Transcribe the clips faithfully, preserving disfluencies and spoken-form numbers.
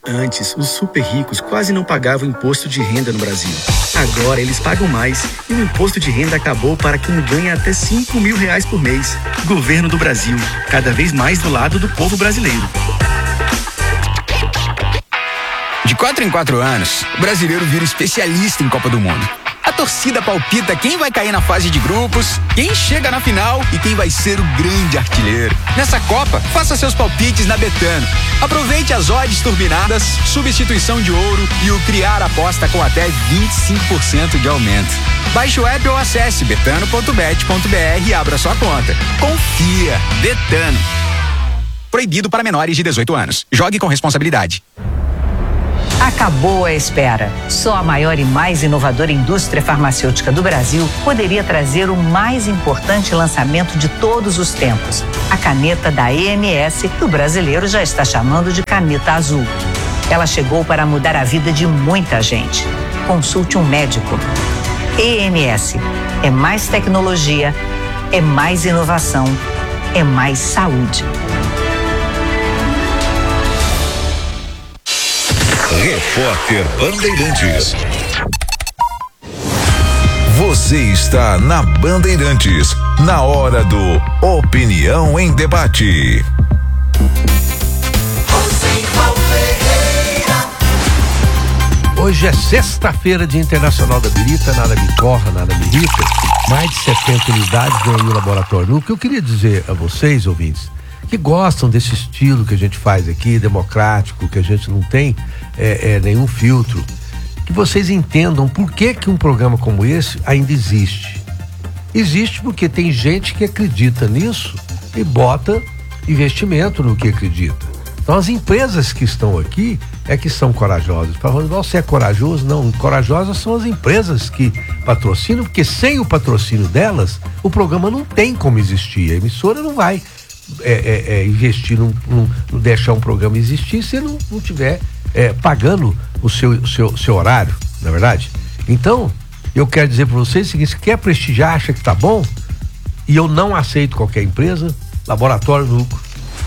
Antes, os super ricos quase não pagavam imposto de renda no Brasil. Agora eles pagam mais e o imposto de renda acabou para quem ganha até cinco mil reais por mês. Governo do Brasil, cada vez mais do lado do povo brasileiro. De quatro em quatro anos, o brasileiro vira especialista em Copa do Mundo. A torcida palpita quem vai cair na fase de grupos, quem chega na final e quem vai ser o grande artilheiro. Nessa Copa, faça seus palpites na Betano. Aproveite as odds turbinadas, substituição de ouro e o criar aposta com até vinte e cinco por cento de aumento. Baixe o app ou acesse betano ponto bet ponto br e abra sua conta. Confia, Betano. Proibido para menores de dezoito anos. Jogue com responsabilidade. Acabou a espera. Só a maior e mais inovadora indústria farmacêutica do Brasil poderia trazer o mais importante lançamento de todos os tempos. A caneta da E M S, que o brasileiro já está chamando de caneta azul. Ela chegou para mudar a vida de muita gente. Consulte um médico. E M S. É mais tecnologia, é mais inovação, é mais saúde. Repórter Bandeirantes. Você está na Bandeirantes, na hora do Opinião em Debate. Hoje é sexta-feira, Dia Internacional da Birita, nada me corra, nada me irrita. Mais de setenta unidades ganhou no Laboratório Núcleo. Eu queria dizer a vocês, ouvintes, que gostam desse estilo que a gente faz aqui, democrático, que a gente não tem é, é, nenhum filtro, que vocês entendam por que que um programa como esse ainda existe. Existe porque tem gente que acredita nisso e bota investimento no que acredita. Então as empresas que estão aqui é que são corajosas. Falando, você é corajoso? Não, corajosas são as empresas que patrocinam, porque sem o patrocínio delas, o programa não tem como existir. A emissora não vai É, é, é, investir, num, num, num deixar um programa existir se não, não tiver é, pagando o seu, o seu, seu horário, não é verdade? Então, eu quero dizer para vocês o seguinte: se quer prestigiar, acha que tá bom, e eu não aceito qualquer empresa. Laboratório Núcleo,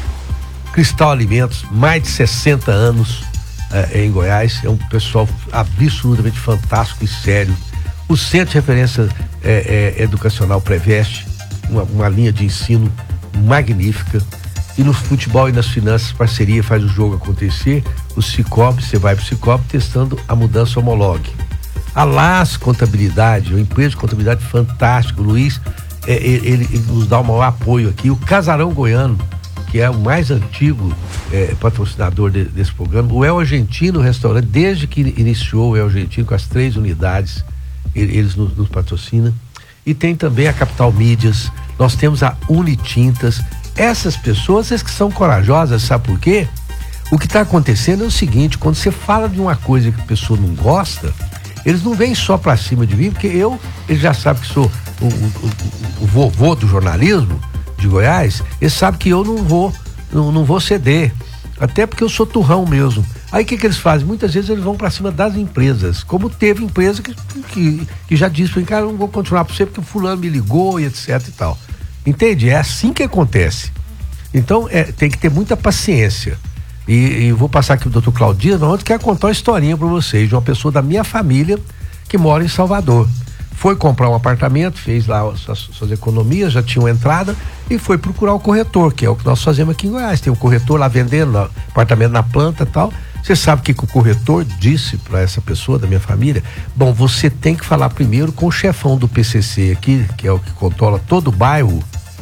Cristal Alimentos, mais de sessenta anos é, em Goiás, é um pessoal absolutamente fantástico e sério. O Centro de Referência é, é, Educacional Preveste, uma, uma linha de ensino magnífica. E no futebol e nas finanças, parceria faz o jogo acontecer. O Cicobi, você vai pro Cicobi testando a mudança Homolog. A Las Contabilidade, uma empresa de contabilidade fantástica. O Luiz, é, ele, ele nos dá o maior apoio aqui. O Casarão Goiano, que é o mais antigo é, patrocinador de, desse programa. O El Argentino Restaurante, desde que iniciou o El Argentino, com as três unidades, ele, eles nos, nos patrocinam. E tem também a Capital Mídias. Nós temos a Unitintas. Essas pessoas, essas que são corajosas, sabe por quê? O que está acontecendo é o seguinte: quando você fala de uma coisa que a pessoa não gosta, eles não vêm só para cima de mim, porque eu, eles já sabem que sou o, o, o, o vovô do jornalismo de Goiás, eles sabem que eu não vou, não, não vou ceder, até porque eu sou turrão mesmo. Aí o que que eles fazem? Muitas vezes eles vão para cima das empresas, como teve empresa que, que, que já disse, cara, eu não vou continuar para você porque o fulano me ligou e etc e tal. Entende? É assim que acontece. Então é, tem que ter muita paciência. E, e vou passar aqui o doutor Claudio, onde quer contar uma historinha para vocês de uma pessoa da minha família que mora em Salvador. Foi comprar um apartamento, fez lá suas, suas economias, já tinha uma entrada e foi procurar o corretor, que é o que nós fazemos aqui em Goiás. Tem um corretor lá vendendo lá, apartamento na planta e tal. Você sabe o que, que o corretor disse para essa pessoa da minha família? Bom, você tem que falar primeiro com o chefão do P C C aqui, que é o que controla todo o bairro,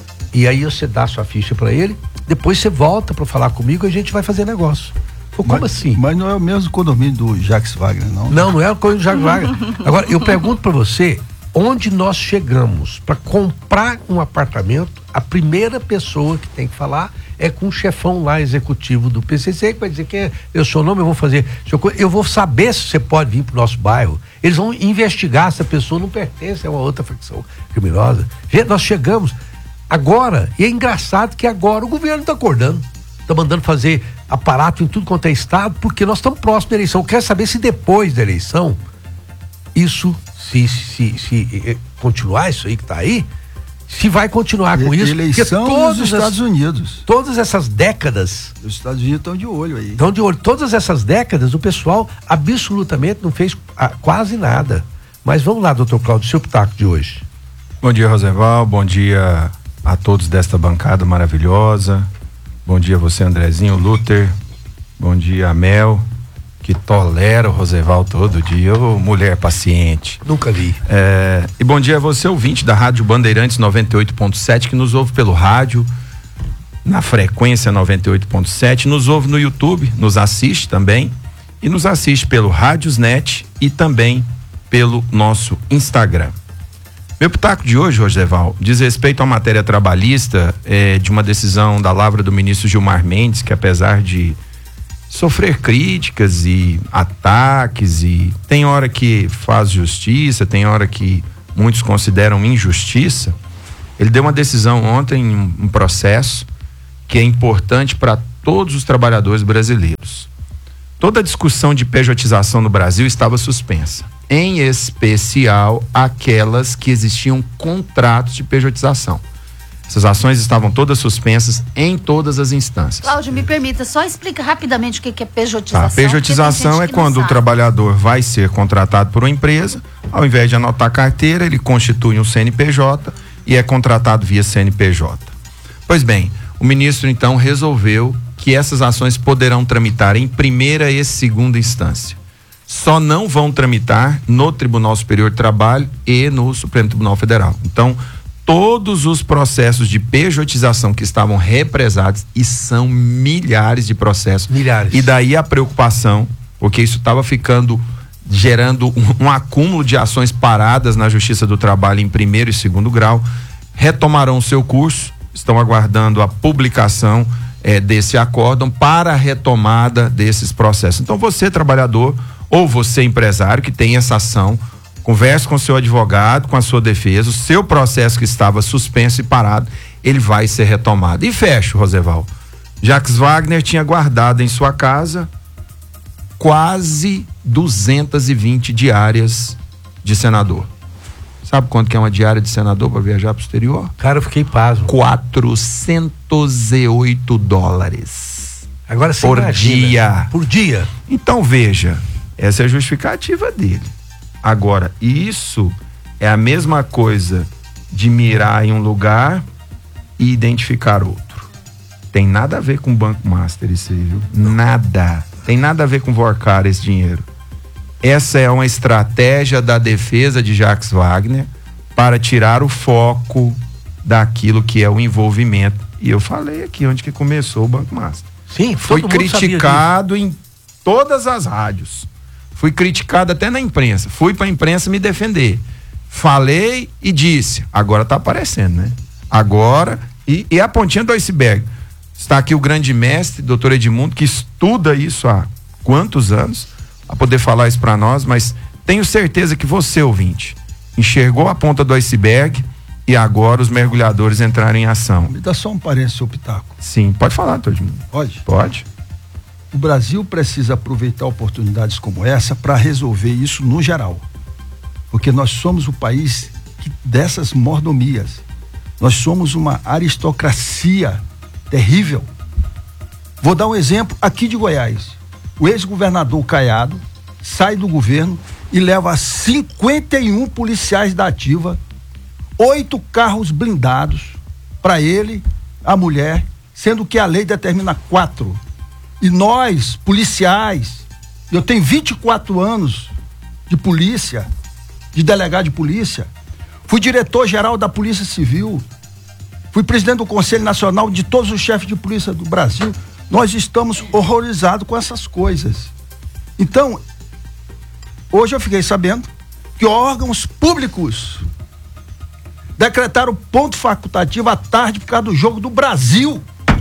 e aí você dá sua ficha para ele, depois você volta para falar comigo e a gente vai fazer negócio. Pô, como mas, assim? Mas não é o mesmo condomínio do Jacques Wagner, não? Não, não é o condomínio do Jacques Wagner. Agora, eu pergunto para você, onde nós chegamos para comprar um apartamento, a primeira pessoa que tem que falar é com o chefão lá executivo do P C C, que vai dizer que é o seu nome, eu vou fazer, eu vou saber se você pode vir pro nosso bairro. Eles vão investigar se a pessoa não pertence a uma outra facção criminosa. Gente, nós chegamos agora, e é engraçado que agora o governo está acordando, está mandando fazer aparato em tudo quanto é estado, porque nós estamos próximos da eleição. Quer saber se depois da eleição, isso, se, se, se, se continuar isso aí que está aí, se vai continuar com e, isso. Eleição todos nos Estados as, Unidos. Todas essas décadas. Os Estados Unidos estão de olho aí. Estão de olho. Todas essas décadas o pessoal absolutamente não fez ah, quase nada. Mas vamos lá, doutor Cláudio, seu pitaco de hoje. Bom dia, Rosenval. Bom dia a todos desta bancada maravilhosa. Bom dia a você, Andrezinho, Luther. Bom dia, Mel, que tolera o Rosenval todo dia. Ô, mulher paciente. Nunca vi. É, e bom dia a você, ouvinte da Rádio Bandeirantes noventa e oito ponto sete, que nos ouve pelo rádio, na frequência noventa e oito ponto sete, nos ouve no YouTube, nos assiste também, e nos assiste pelo Rádiosnet e também pelo nosso Instagram. Meu pitaco de hoje, Rosenval, diz respeito à matéria trabalhista é, de uma decisão da lavra do ministro Gilmar Mendes, que apesar de sofrer críticas e ataques, e tem hora que faz justiça, tem hora que muitos consideram injustiça, ele deu uma decisão ontem, um processo que é importante para todos os trabalhadores brasileiros. Toda a discussão de pejotização no Brasil estava suspensa, em especial aquelas que existiam contratos de pejotização. Essas ações estavam todas suspensas em todas as instâncias. Cláudio, me permita, só explica rapidamente o que é pejotização. A pejotização é quando o trabalhador vai ser contratado por uma empresa, ao invés de anotar carteira, ele constitui um C N P J e é contratado via C N P J. Pois bem, o ministro então resolveu que essas ações poderão tramitar em primeira e segunda instância. Só não vão tramitar no Tribunal Superior do Trabalho e no Supremo Tribunal Federal. Então, todos os processos de pejotização que estavam represados, e são milhares de processos. Milhares. E daí a preocupação, porque isso estava ficando, gerando um, um acúmulo de ações paradas na Justiça do Trabalho em primeiro e segundo grau, retomarão o seu curso, estão aguardando a publicação eh, desse acórdão para a retomada desses processos. Então você, trabalhador, ou você, empresário, que tem essa ação, converse com o seu advogado, com a sua defesa, o seu processo que estava suspenso e parado, ele vai ser retomado. E fecho, Rosenval. Jacques Wagner tinha guardado em sua casa quase duzentas e vinte diárias de senador. Sabe quanto que é uma diária de senador para viajar para o exterior? Cara, eu fiquei pasmo. quatrocentos e oito dólares. Agora você por imagina, dia. Por dia. Então veja, essa é a justificativa dele. Agora, isso é a mesma coisa de mirar em um lugar e identificar outro. Tem nada a ver com o Banco Master isso aí, viu? Nada. Tem nada a ver com vorcar esse dinheiro. Essa é uma estratégia da defesa de Jacques Wagner para tirar o foco daquilo que é o envolvimento. E eu falei aqui onde que começou o Banco Master. Sim, foi criticado em todas as rádios. Fui criticado até na imprensa. Fui para a imprensa me defender. Falei e disse. Agora está aparecendo, né? Agora, e, e a pontinha do iceberg. Está aqui o grande mestre, doutor Edmundo, que estuda isso há quantos anos, a poder falar isso para nós, mas tenho certeza que você, ouvinte, enxergou a ponta do iceberg e agora os mergulhadores entraram em ação. Me dá só um parênteses, seu pitaco. Sim, pode falar, doutor Edmundo. Pode? Pode. O Brasil precisa aproveitar oportunidades como essa para resolver isso no geral. Porque nós somos o país que, dessas mordomias. Nós somos uma aristocracia terrível. Vou dar um exemplo aqui de Goiás. O ex-governador Caiado sai do governo e leva cinquenta e um policiais da ativa, oito carros blindados para ele, a mulher, sendo que a lei determina quatro. E nós, policiais, eu tenho vinte e quatro anos de polícia, de delegado de polícia, fui diretor-geral da Polícia Civil, fui presidente do Conselho Nacional de todos os chefes de polícia do Brasil. Nós estamos horrorizados com essas coisas. Então, hoje eu fiquei sabendo que órgãos públicos decretaram ponto facultativo à tarde por causa do jogo do Brasil.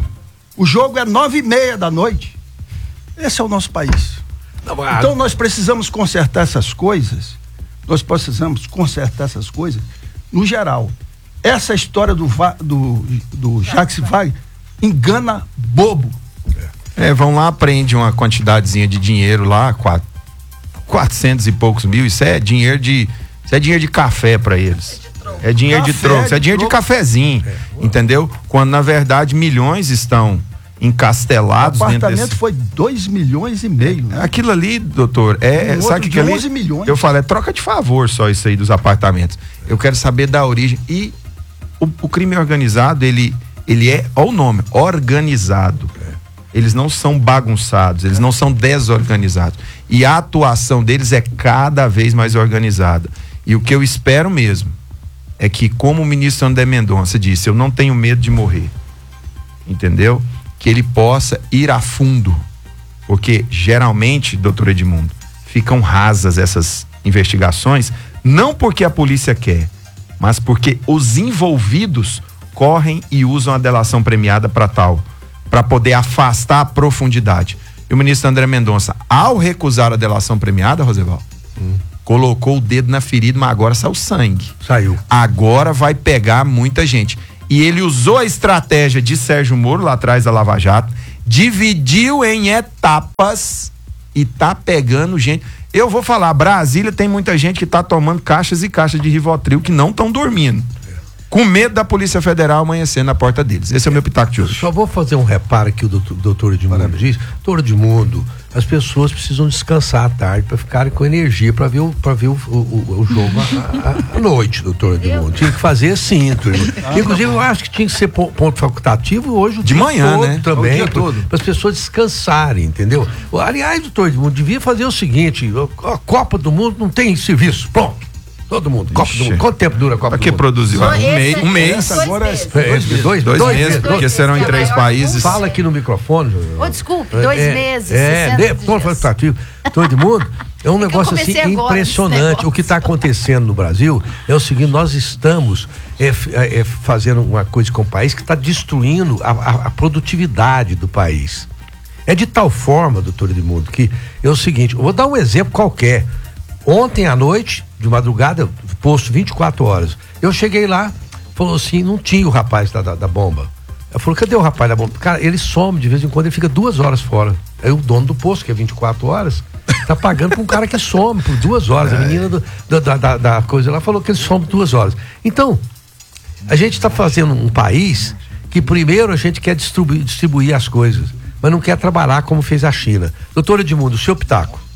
O jogo é nove e meia da noite. Esse é o nosso país. Então nós precisamos consertar essas coisas. Nós precisamos consertar essas coisas no geral. Essa história do, do, do Jacques Wagner engana bobo. É, vão lá, prende uma quantidadezinha de dinheiro lá, quatro, quatrocentos e poucos mil, isso é dinheiro de, isso é dinheiro de café para eles. É dinheiro Café de troco, é de dinheiro de troco. cafezinho, entendeu? Quando na verdade milhões estão encastelados O dentro apartamento desse... foi dois milhões e meio, né? Aquilo ali, doutor, é, é Um sabe outro que de ali, onze milhões. eu falo, é troca de favor só isso aí dos apartamentos. Eu quero saber da origem. E o, o crime organizado, ele, ele é, olha o nome, organizado. Eles não são bagunçados, eles não são desorganizados. E a atuação deles é cada vez mais organizada. E o que eu espero mesmo é que, como o ministro André Mendonça disse, eu não tenho medo de morrer. Entendeu? Que ele possa ir a fundo. Porque geralmente, doutor Edmundo, ficam rasas essas investigações, não porque a polícia quer, mas porque os envolvidos correm e usam a delação premiada para tal, para poder afastar a profundidade. E o ministro André Mendonça, ao recusar a delação premiada, Roseval, hum. colocou o dedo na ferida, mas agora saiu sangue. Saiu. Agora vai pegar muita gente. E ele usou a estratégia de Sérgio Moro, lá atrás da Lava Jato, dividiu em etapas e tá pegando gente. Eu vou falar, Brasília tem muita gente que tá tomando caixas e caixas de Rivotril que não estão dormindo. Com medo da Polícia Federal amanhecer na porta deles. Esse é o meu pitaco de hoje. Só vou fazer um reparo aqui, o doutor, doutor Edmundo diz. Doutor Edmundo, as pessoas precisam descansar à tarde para ficarem com energia para ver, o, pra ver o, o, o jogo à, à noite, doutor Edmundo. Tinha que fazer assim, ah, inclusive eu acho que tinha que ser ponto facultativo hoje o de dia manhã, todo, né? Também, para as pessoas descansarem, entendeu? Aliás, doutor Edmundo, devia fazer o seguinte: a Copa do Mundo não tem serviço, pronto. Todo mundo, Copa do Mundo. Quanto tempo dura a Copa pra do que Mundo? produziu? Um mês. Um mês. Agora meses. é dois, dois, dois, dois, dois meses, porque serão em três países. Fala aqui no microfone. Oh, desculpe, dois é, meses. É, de, ponto facultativo. Todo mundo. É um é negócio assim impressionante. O que está acontecendo no Brasil é o seguinte: nós estamos é, é, fazendo uma coisa com o país que está destruindo a, a, a produtividade do país. É de tal forma, doutor Edmundo, que é o seguinte: eu vou dar um exemplo qualquer. Ontem à noite, de madrugada, posto vinte e quatro horas. Eu cheguei lá, falou assim, não tinha o rapaz da, da, da bomba. Eu falei, cadê o rapaz da bomba? Cara, ele some de vez em quando, ele fica duas horas fora. Aí o dono do posto, que é vinte e quatro horas, tá pagando pra um cara que some por duas horas. A menina do, do, da, da, da coisa lá falou que ele some duas horas. Então, a gente tá fazendo um país que primeiro a gente quer distribuir, distribuir as coisas, mas não quer trabalhar como fez a China. Doutor Edmundo, o seu pitaco.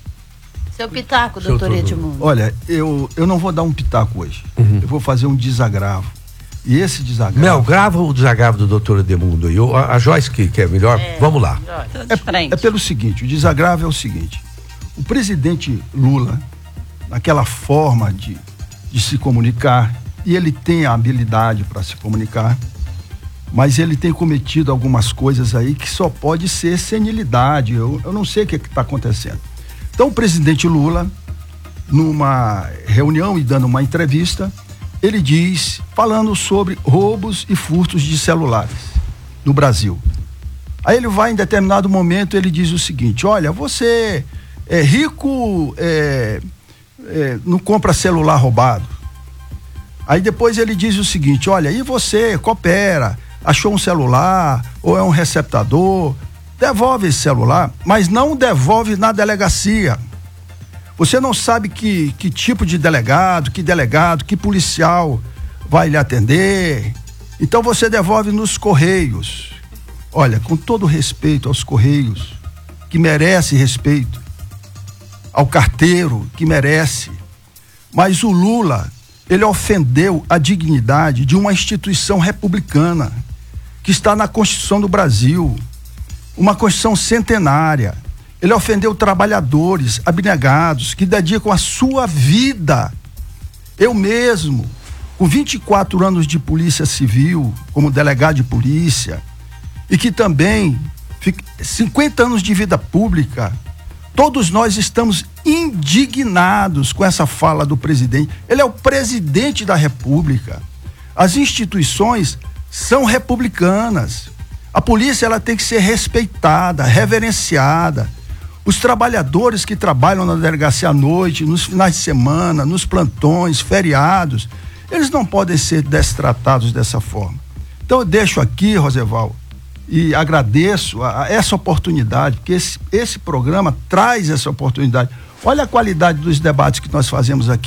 Seu pitaco, doutor Edmundo. Olha, eu, eu não vou dar um pitaco hoje. Uhum. Eu vou fazer um desagravo. E esse desagravo... Mel, grava o desagravo do doutor Edmundo aí. A, a Joyce que, que é melhor, é, vamos lá. É, é pelo seguinte, o desagravo é o seguinte. O presidente Lula, naquela forma de, de se comunicar, e ele tem a habilidade para se comunicar, mas ele tem cometido algumas coisas aí que só pode ser senilidade. Eu, eu não sei o que está acontecendo. Então, o presidente Lula, numa reunião e dando uma entrevista, ele diz, falando sobre roubos e furtos de celulares no Brasil. Aí ele vai, em determinado momento, ele diz o seguinte: olha, você é rico, é, é, não compra celular roubado. Aí depois ele diz o seguinte: olha, e você coopera, achou um celular ou é um receptador, devolve esse celular, mas não devolve na delegacia. Você não sabe que, que tipo de delegado, que delegado, que policial vai lhe atender. Então você devolve nos Correios. Olha, com todo respeito aos Correios, que merece respeito, ao carteiro, que merece, mas o Lula, ele ofendeu a dignidade de uma instituição republicana que está na Constituição do Brasil, uma Constituição centenária. Ele ofendeu trabalhadores abnegados que dedicam a sua vida. Eu mesmo, com vinte e quatro anos de polícia civil, como delegado de polícia, e que também cinquenta anos de vida pública, todos nós estamos indignados com essa fala do presidente. Ele é o presidente da República. As instituições são republicanas. A polícia, ela tem que ser respeitada, reverenciada. Os trabalhadores que trabalham na delegacia à noite, nos finais de semana, nos plantões, feriados, eles não podem ser destratados dessa forma. Então eu deixo aqui, Roseval, e agradeço a, a essa oportunidade, porque esse, esse programa traz essa oportunidade. Olha a qualidade dos debates que nós fazemos aqui.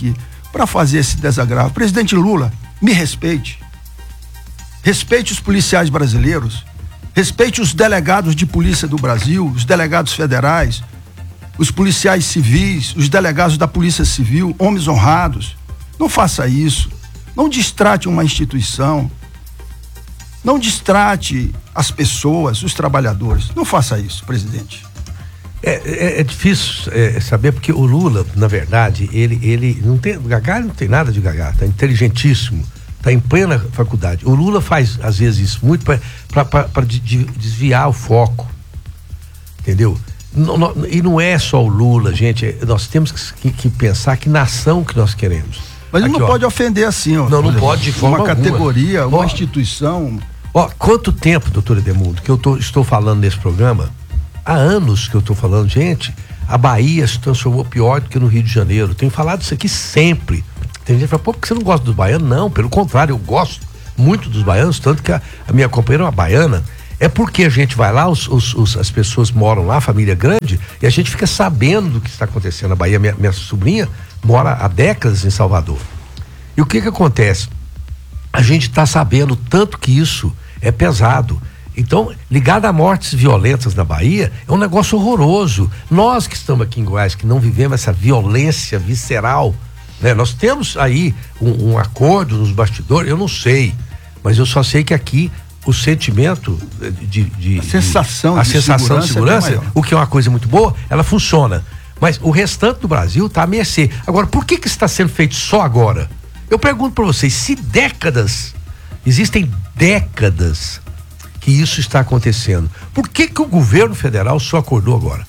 para fazer esse desagravo. Presidente Lula, me respeite. Respeite os policiais brasileiros. Respeite os delegados de polícia do Brasil, os delegados federais, os policiais civis, os delegados da Polícia Civil, homens honrados. Não faça isso. Não distrate uma instituição. Não distrate as pessoas, os trabalhadores. Não faça isso, presidente. É, é, é difícil é, saber, porque o Lula, na verdade, ele, ele não tem, Gagá não tem nada de Gagá, tá inteligentíssimo, tá em plena faculdade. O Lula faz, às vezes, isso muito para de, de desviar o foco, entendeu? Não, não, e não é só o Lula, gente, é, nós temos que, que pensar que nação que nós queremos. Mas Aqui, não ó, pode ofender assim, ó. Não, não pode de forma Uma alguma. categoria, uma ó, instituição. Ó, quanto tempo, doutor Edemundo, que eu tô, estou falando nesse programa? Há anos que eu estou falando, gente, a Bahia se transformou pior do que no Rio de Janeiro. Tenho falado isso aqui sempre. Tem gente que fala, pô, por que você não gosta dos baianos? Não, pelo contrário, eu gosto muito dos baianos, tanto que a, a minha companheira é uma baiana. É porque a gente vai lá, os, os, os, as pessoas moram lá, família grande, e a gente fica sabendo do que está acontecendo na Bahia. Minha, minha sobrinha mora há décadas em Salvador. E o que que acontece? A gente está sabendo tanto que isso é pesado. Então, ligado a mortes violentas na Bahia, é um negócio horroroso. Nós que estamos aqui em Goiás, que não vivemos essa violência visceral, né? Nós temos aí um, um acordo nos bastidores, eu não sei, mas eu só sei que aqui o sentimento de, de a sensação de, a de sensação segurança, de segurança, é o que é uma coisa muito boa, ela funciona. Mas o restante do Brasil está a mercê. Agora, por que que está sendo feito só agora? Eu pergunto para vocês, se décadas, existem décadas que isso está acontecendo, por que que o governo federal só acordou agora?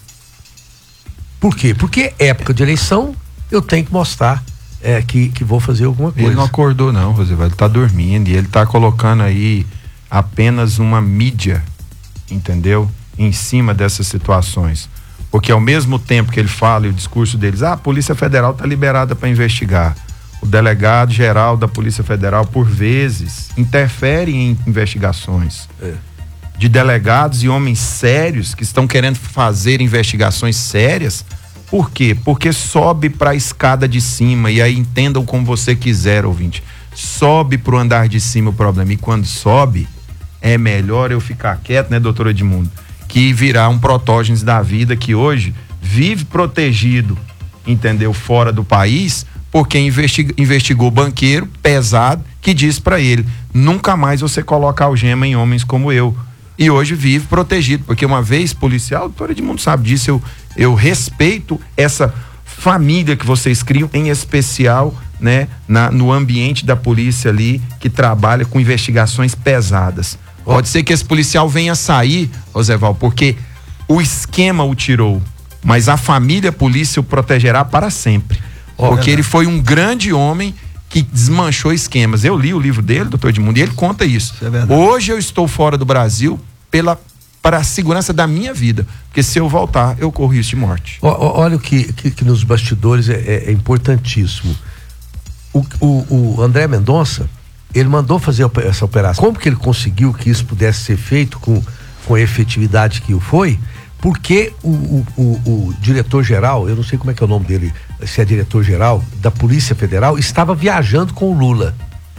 Por quê? Porque época de eleição, eu tenho que mostrar é, que, que vou fazer alguma coisa. Ele não acordou não, Rosivaldo, ele tá dormindo e ele tá colocando aí apenas uma mídia, entendeu? Em cima dessas situações. Porque ao mesmo tempo que ele fala e o discurso deles, ah, a Polícia Federal tá liberada para investigar. O delegado geral da Polícia Federal, por vezes, interfere em investigações. É. De delegados e homens sérios que estão querendo fazer investigações sérias. Por quê? Porque sobe para a escada de cima, e aí entendam como você quiser, ouvinte. Sobe para o andar de cima o problema. E quando sobe, é melhor eu ficar quieto, né, doutor Edmundo? Que virar um protógenes da vida que hoje vive protegido, entendeu? Fora do país, porque investiga, investigou banqueiro pesado que disse para ele, nunca mais você coloca algema em homens como eu. E hoje vive protegido, porque uma vez policial, o doutor Edmundo sabe disso, eu, eu respeito essa família que vocês criam, em especial, né, na, no ambiente da polícia ali, que trabalha com investigações pesadas. Pode ser que esse policial venha sair, Roseval, porque o esquema o tirou, mas a família polícia o protegerá para sempre. Oh, porque é ele foi um grande homem que desmanchou esquemas. Eu li o livro dele, doutor Edmundo, e ele conta isso. Isso é Hoje eu estou fora do Brasil pela, para a segurança da minha vida, porque se eu voltar, eu corro risco de morte. Oh, oh, olha o que, que, que nos bastidores é, é, é importantíssimo. O, o, o André Mendonça, ele mandou fazer essa operação. Como que ele conseguiu que isso pudesse ser feito com, com a efetividade que o foi? Porque o, o, o, o diretor-geral, eu não sei como é que é o nome dele, se é diretor-geral da Polícia Federal, estava viajando com o Lula.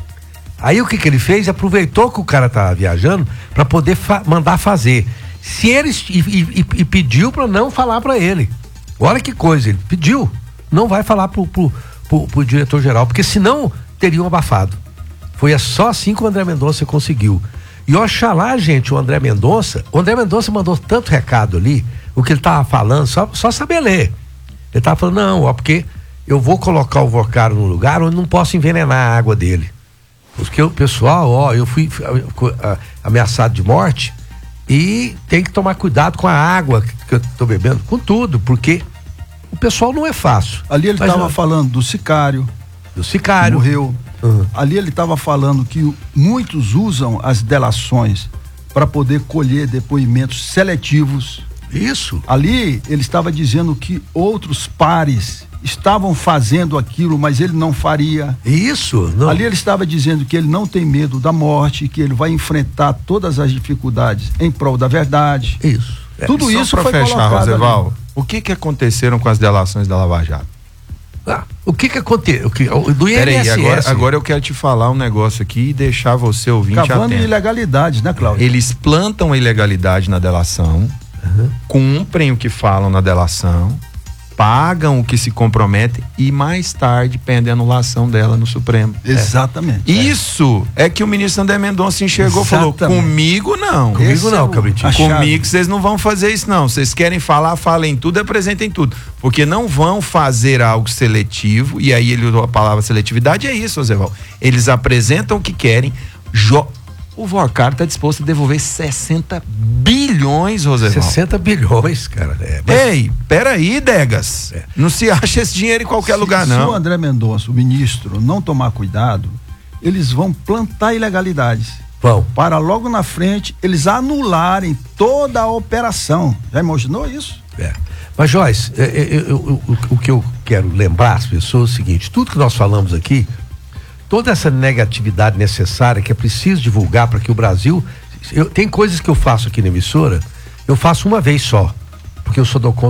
Aí o que que ele fez? Aproveitou que o cara estava viajando para poder fa- mandar fazer. Se eles e, e, e pediu para não falar para ele. Olha que coisa, ele pediu, não vai falar pro, pro, pro, pro diretor-geral, porque senão teriam abafado. Foi só assim que o André Mendonça conseguiu. E oxalá, gente, o André Mendonça, o André Mendonça mandou tanto recado ali, o que ele tava falando, só, só saber ler. Ele tava falando, não, ó, porque eu vou colocar o Vocaro num lugar onde não posso envenenar a água dele. Porque o pessoal, ó, eu fui ameaçado de morte e tem que tomar cuidado com a água que eu tô bebendo, com tudo, porque o pessoal não é fácil. Ali ele estava falando do sicário. Do sicário. Morreu. Uhum. Ali ele estava falando que muitos usam as delações para poder colher depoimentos seletivos. Isso. Ali ele estava dizendo que outros pares estavam fazendo aquilo, mas ele não faria. Isso. Não. Ali ele estava dizendo que ele não tem medo da morte, que ele vai enfrentar todas as dificuldades em prol da verdade. Isso. É. Tudo Só isso para foi fechar, colocado Roseval, ali. o que que aconteceram com as delações da Lava Jato? Ah, o que que aconteceu? O que, do I N S S. Peraí, agora, agora eu quero te falar um negócio aqui e deixar você ouvinte Cavando atento. ilegalidade, né, Cláudio? Eles plantam a ilegalidade na delação, uhum. cumprem o que falam na delação, pagam o que se comprometem e mais tarde pedem a anulação dela no Supremo. Exatamente. É. Isso é que o ministro André Mendonça enxergou e falou, comigo não. Comigo Esse não, é Cabritinho. Comigo vocês não vão fazer isso não. Vocês querem falar, falem tudo, apresentem tudo. Porque não vão fazer algo seletivo, e aí ele usou a palavra seletividade, é isso, Ozeval. Eles apresentam o que querem, jo- o Vorcar está disposto a devolver sessenta bilhões, Roseval. sessenta bilhões, cara. É, mas... Ei, peraí, Degas. É. Não se acha esse dinheiro em qualquer se, lugar, se não. Se o André Mendonça, o ministro, não tomar cuidado, eles vão plantar ilegalidades. Vão. Para logo na frente, eles anularem toda a operação. Já imaginou isso? É. Mas, Joyce, é, é, é, o, o, o que eu quero lembrar às pessoas é o seguinte: tudo que nós falamos aqui, toda essa negatividade necessária que é preciso divulgar para que o Brasil... Eu, tem coisas que eu faço aqui na emissora, eu faço uma vez só, porque eu só dou conta